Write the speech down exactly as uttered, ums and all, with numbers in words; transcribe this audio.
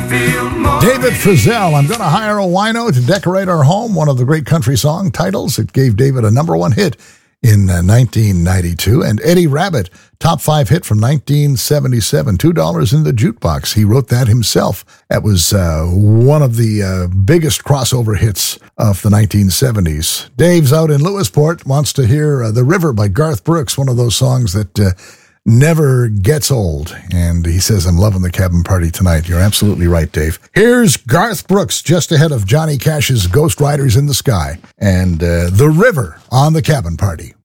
feel more. David Frizzell, I'm Gonna Hire a Wino to Decorate Our Home, one of the great country song titles. It gave David a number one hit in uh, nineteen ninety-two. And Eddie Rabbitt, top five hit from nineteen seventy-seven, two dollars in the Jukebox. He wrote that himself. That was uh, one of the uh, biggest crossover hits of the nineteen seventies. Dave's out in Lewisport, wants to hear uh, The River by Garth Brooks, one of those songs that uh, never gets old. And he says, I'm loving the cabin party tonight. You're absolutely right, Dave. Here's Garth Brooks, just ahead of Johnny Cash's Ghost Riders in the Sky, and uh, The River on the Cabin Party.